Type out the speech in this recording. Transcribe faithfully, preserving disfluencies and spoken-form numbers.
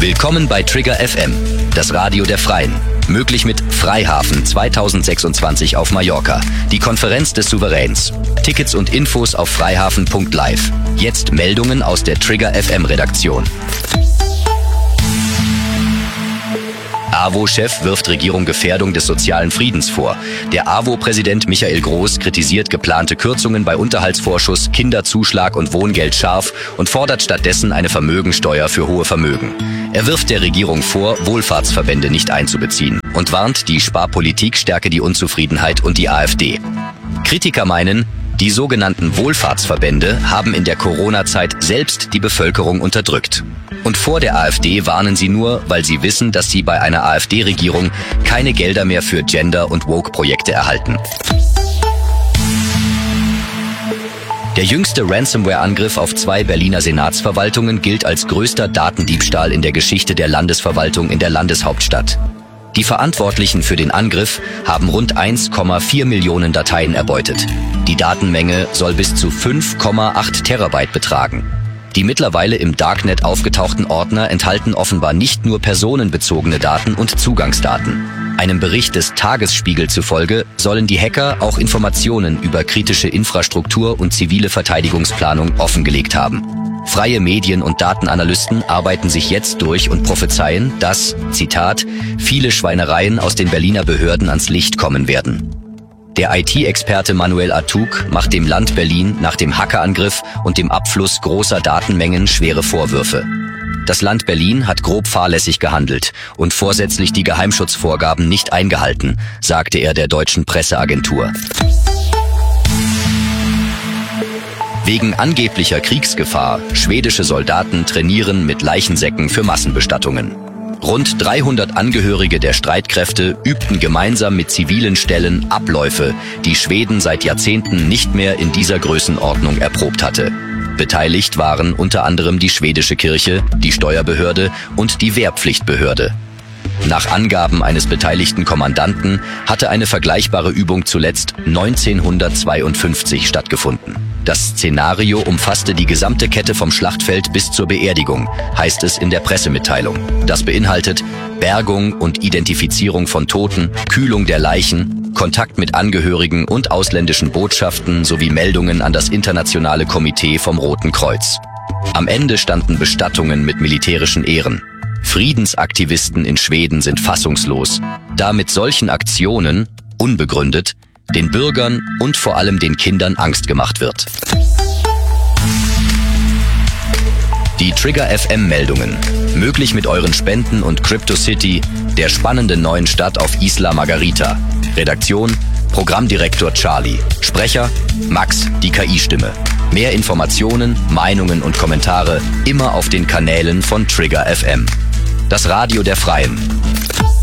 Willkommen bei Trigger F M, das Radio der Freien. Möglich mit Freihafen zweitausendsechsundzwanzig auf Mallorca, die Konferenz des Souveräns. Tickets und Infos auf freihafen punkt live. Jetzt Meldungen aus der Trigger F M Redaktion. A W O-Chef wirft Regierung Gefährdung des sozialen Friedens vor. Der A W O-Präsident Michael Groß kritisiert geplante Kürzungen bei Unterhaltsvorschuss, Kinderzuschlag und Wohngeld scharf und fordert stattdessen eine Vermögensteuer für hohe Vermögen. Er wirft der Regierung vor, Wohlfahrtsverbände nicht einzubeziehen und warnt, die Sparpolitik stärke die Unzufriedenheit und die AfD. Kritiker meinen, die sogenannten Wohlfahrtsverbände haben in der Corona-Zeit selbst die Bevölkerung unterdrückt. Und vor der AfD warnen sie nur, weil sie wissen, dass sie bei einer AfD-Regierung keine Gelder mehr für Gender- und Woke-Projekte erhalten. Der jüngste Ransomware-Angriff auf zwei Berliner Senatsverwaltungen gilt als größter Datendiebstahl in der Geschichte der Landesverwaltung in der Landeshauptstadt. Die Verantwortlichen für den Angriff haben rund eins Komma vier Millionen Dateien erbeutet. Die Datenmenge soll bis zu fünf Komma acht Terabyte betragen. Die mittlerweile im Darknet aufgetauchten Ordner enthalten offenbar nicht nur personenbezogene Daten und Zugangsdaten. Einem Bericht des Tagesspiegel zufolge sollen die Hacker auch Informationen über kritische Infrastruktur und zivile Verteidigungsplanung offengelegt haben. Freie Medien und Datenanalysten arbeiten sich jetzt durch und prophezeien, dass, Zitat, viele Schweinereien aus den Berliner Behörden ans Licht kommen werden. Der I T-Experte Manuel Artug macht dem Land Berlin nach dem Hackerangriff und dem Abfluss großer Datenmengen schwere Vorwürfe. Das Land Berlin hat grob fahrlässig gehandelt und vorsätzlich die Geheimschutzvorgaben nicht eingehalten, sagte er der deutschen Presseagentur. Wegen angeblicher Kriegsgefahr, schwedische Soldaten trainieren mit Leichensäcken für Massenbestattungen. Rund dreihundert Angehörige der Streitkräfte übten gemeinsam mit zivilen Stellen Abläufe, die Schweden seit Jahrzehnten nicht mehr in dieser Größenordnung erprobt hatte. Beteiligt waren unter anderem die schwedische Kirche, die Steuerbehörde und die Wehrpflichtbehörde. Nach Angaben eines beteiligten Kommandanten hatte eine vergleichbare Übung zuletzt neunzehnhundertzweiundfünfzig stattgefunden. Das Szenario umfasste die gesamte Kette vom Schlachtfeld bis zur Beerdigung, heißt es in der Pressemitteilung. Das beinhaltet Bergung und Identifizierung von Toten, Kühlung der Leichen, Kontakt mit Angehörigen und ausländischen Botschaften sowie Meldungen an das Internationale Komitee vom Roten Kreuz. Am Ende standen Bestattungen mit militärischen Ehren. Friedensaktivisten in Schweden sind fassungslos, da mit solchen Aktionen, unbegründet, den Bürgern und vor allem den Kindern Angst gemacht wird. Die Trigger F M-Meldungen. Möglich mit euren Spenden und CryptoCity, der spannenden neuen Stadt auf Isla Margarita. Redaktion, Programmdirektor Charlie. Sprecher, Max, die K I-Stimme. Mehr Informationen, Meinungen und Kommentare immer auf den Kanälen von Trigger F M. Das Radio der Freien.